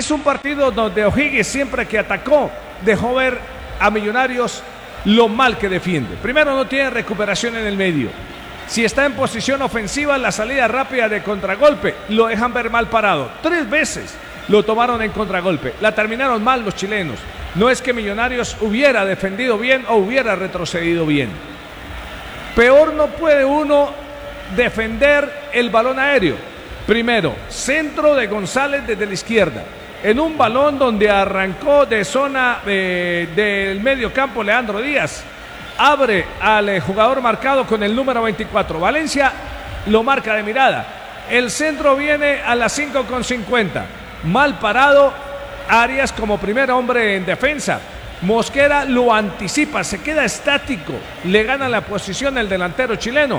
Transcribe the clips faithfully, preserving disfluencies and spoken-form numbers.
es un partido donde O'Higgins, siempre que atacó, dejó ver a Millonarios lo mal que defiende. Primero, no tiene recuperación en el medio. Si está en posición ofensiva, la salida rápida de contragolpe lo dejan ver mal parado. Tres veces lo tomaron en contragolpe. La terminaron mal los chilenos. No es que Millonarios hubiera defendido bien o hubiera retrocedido bien. Peor no puede uno defender el balón aéreo. Primero, centro de González desde la izquierda. En un balón donde arrancó de zona eh, del medio campo Leandro Díaz. Abre al eh, jugador marcado con el número veinticuatro. Valencia lo marca de mirada. El centro viene a las cinco con cincuenta. Mal parado Arias como primer hombre en defensa. Mosquera lo anticipa, se queda estático. Le gana la posición el delantero chileno.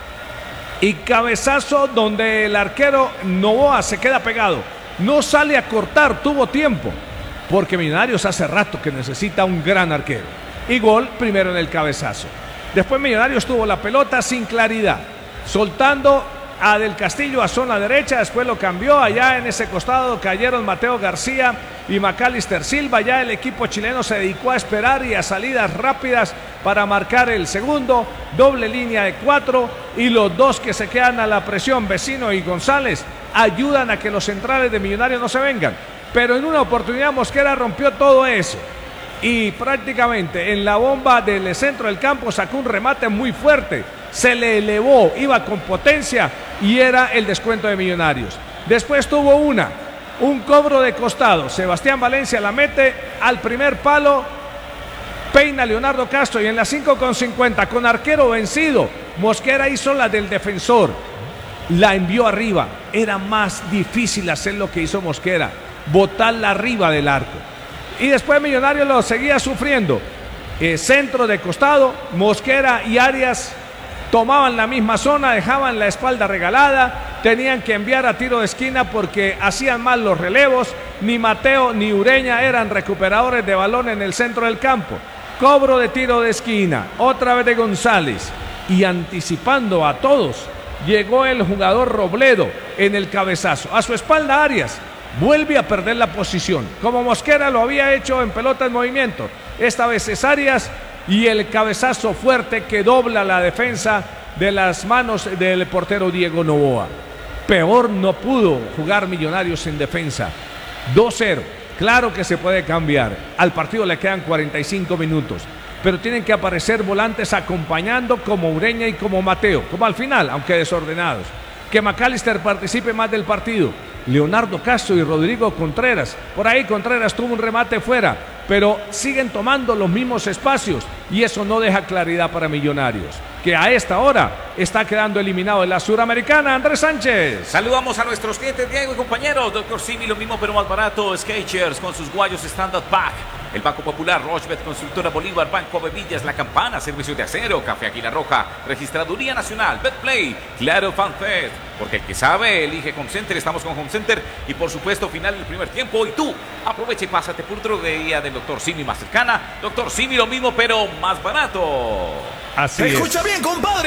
Y cabezazo donde el arquero Novoa se queda pegado. No sale a cortar, tuvo tiempo. Porque Millonarios hace rato que necesita un gran arquero. Y gol primero en el cabezazo. Después Millonarios tuvo la pelota sin claridad. Soltando a Del Castillo a zona derecha, después lo cambió. Allá en ese costado cayeron Mateo García y Macalister Silva. Ya el equipo chileno se dedicó a esperar y a salidas rápidas para marcar el segundo. Doble línea de cuatro y los dos que se quedan a la presión, Vecino y González, ayudan a que los centrales de Millonarios no se vengan. Pero en una oportunidad Mosquera rompió todo eso. Y prácticamente en la bomba del centro del campo sacó un remate muy fuerte. Se le elevó, iba con potencia y era el descuento de Millonarios. Después tuvo una, un cobro de costado. Sebastián Valencia la mete al primer palo. Peina Leonardo Castro y en la cinco con cincuenta con arquero vencido. Mosquera hizo la del defensor. La envió arriba. Era más difícil hacer lo que hizo Mosquera. Botarla arriba del arco. Y después Millonarios lo seguía sufriendo. Eh, centro de costado, Mosquera y Arias tomaban la misma zona, dejaban la espalda regalada, tenían que enviar a tiro de esquina porque hacían mal los relevos. Ni Mateo ni Ureña eran recuperadores de balón en el centro del campo. Cobro de tiro de esquina, otra vez de González. Y anticipando a todos, llegó el jugador Robledo en el cabezazo. A su espalda Arias. Vuelve a perder la posición, como Mosquera lo había hecho en pelota en movimiento. Esta vez es Arias y el cabezazo fuerte que dobla la defensa de las manos del portero Diego Novoa. Peor no pudo jugar Millonarios en defensa. dos cero, claro que se puede cambiar. Al partido le quedan cuarenta y cinco minutos, pero tienen que aparecer volantes acompañando como Ureña y como Mateo, como al final, aunque desordenados. Que Macalister participe más del partido. Leonardo Castro y Rodrigo Contreras. Por ahí Contreras tuvo un remate fuera, pero siguen tomando los mismos espacios y eso no deja claridad para Millonarios, que a esta hora está quedando eliminado de la Suramericana. Andrés Sánchez. Saludamos a nuestros clientes, Diego y compañeros. Doctor Simi, lo mismo pero más barato. Skechers con sus guayos Standard Pack. El Banco Popular, Rochebet, Constructora Bolívar, Banco Bebillas, La Campana, Servicios de Acero, Café Águila Roja, Registraduría Nacional, BetPlay, Claro FanFest, porque el que sabe elige Home Center. Estamos con Home Center y por supuesto final del primer tiempo. Y tú, aprovecha y pásate por otro día del Doctor Simi más cercana. Doctor Simi, lo mismo pero más barato. Así es. Escucha bien, compadre.